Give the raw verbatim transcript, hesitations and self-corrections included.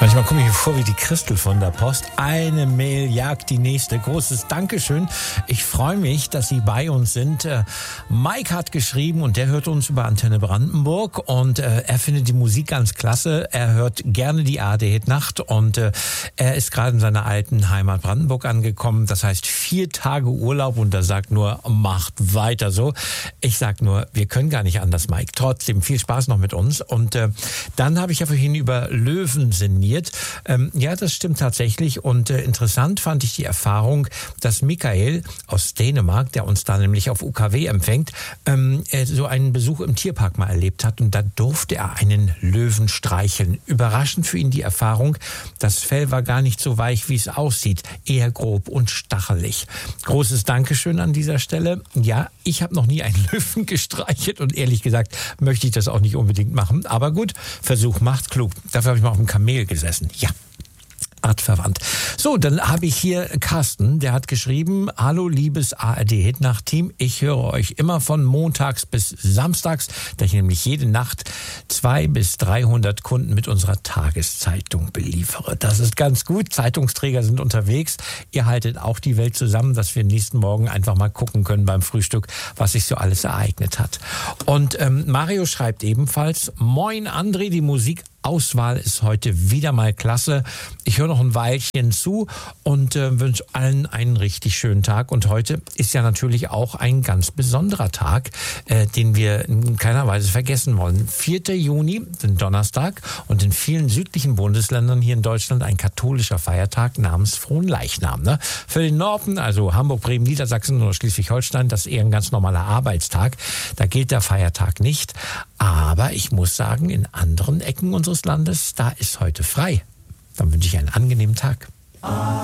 Manchmal komme ich mir vor wie die Christel von der Post. Eine Mail jagt die nächste. Großes Dankeschön. Ich freue mich, dass Sie bei uns sind. Äh, Mike hat geschrieben und der hört uns über Antenne Brandenburg und äh, er findet die Musik ganz klasse. Er hört gerne die A R D-Hit-Nacht und äh, er ist gerade in seiner alten Heimat Brandenburg angekommen. Das heißt vier Tage Urlaub und er sagt nur, macht weiter so. Ich sag nur, wir können gar nicht anders, Mike. Trotzdem viel Spaß noch mit uns. Und äh, dann habe ich ja vorhin über Löwen sinniert. Ähm, ja, das stimmt tatsächlich und äh, interessant fand ich die Erfahrung, dass Michael aus Dänemark, der uns da nämlich auf U K W empfängt, ähm, äh, so einen Besuch im Tierpark mal erlebt hat und da durfte er einen Löwen streicheln. Überraschend für ihn die Erfahrung, das Fell war gar nicht so weich, wie es aussieht, eher grob und stachelig. Großes Dankeschön an dieser Stelle. Ja, ich habe noch nie einen Löwen gestreichelt und ehrlich gesagt möchte ich das auch nicht unbedingt machen, aber gut, Versuch macht klug. Dafür habe ich mal auf dem Kamel gesessen. Ja, artverwandt. So, dann habe ich hier Carsten, der hat geschrieben, hallo liebes A R D-Hitnacht-Team, ich höre euch immer von montags bis samstags, da ich nämlich jede Nacht zwei bis dreihundert Kunden mit unserer Tageszeitung beliefere. Das ist ganz gut, Zeitungsträger sind unterwegs, ihr haltet auch die Welt zusammen, dass wir nächsten Morgen einfach mal gucken können beim Frühstück, was sich so alles ereignet hat. Und ähm, Mario schreibt ebenfalls, moin André, die Musik Auswahl ist heute wieder mal klasse. Ich höre noch ein Weilchen zu und äh, wünsche allen einen richtig schönen Tag. Und heute ist ja natürlich auch ein ganz besonderer Tag, äh, den wir in keiner Weise vergessen wollen. vierter Juni, den Donnerstag, und in vielen südlichen Bundesländern hier in Deutschland ein katholischer Feiertag namens Fronleichnam. Ne? Für den Norden, also Hamburg, Bremen, Niedersachsen oder Schleswig-Holstein, das ist eher ein ganz normaler Arbeitstag. Da gilt der Feiertag nicht. Aber ich muss sagen, in anderen Ecken unseres Landes, da ist heute frei. Dann wünsche ich einen angenehmen Tag.